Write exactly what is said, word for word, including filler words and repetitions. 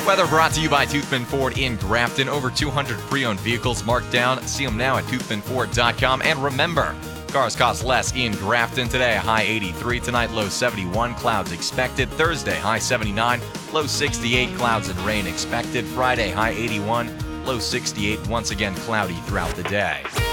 Weather brought to you by Toothman Ford in Grafton. Over two hundred pre-owned vehicles marked down. See them now at toothman ford dot com. And remember, cars cost less in Grafton today. High eighty-three tonight, low seventy-one. Clouds expected. Thursday, high seventy-nine, low sixty-eight. Clouds and rain expected. Friday, high eighty-one, low sixty-eight. Once again, cloudy throughout the day.